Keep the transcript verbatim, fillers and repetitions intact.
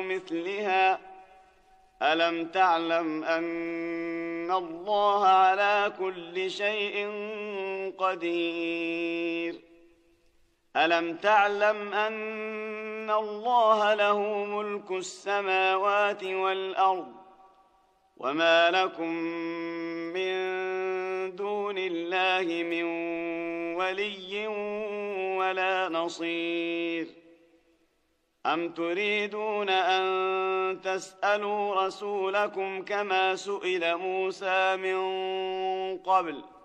مثلها ألم تعلم أن الله على كل شيء قدير ألم تعلم أن الله له ملك السماوات والأرض وما لكم من دون الله من ولي ولا نصير أم تريدون أن تسألوا رسولكم كما سئل موسى من قبل